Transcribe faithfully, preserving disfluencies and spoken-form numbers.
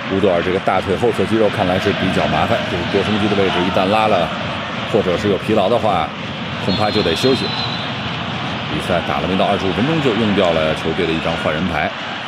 乌多尔这个大腿后侧肌肉看来是比较麻烦，就是膈绳肌的位置一旦拉了，或者是有疲劳的话，恐怕就得休息。比赛打了没到二十五分钟，就用掉了球队的一张换人牌。